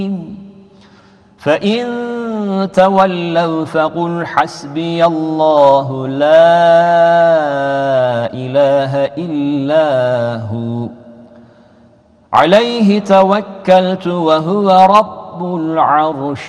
فإن تولوا فقل حسبي الله لا إله إلا هو عليه توكلت وهو رب العرش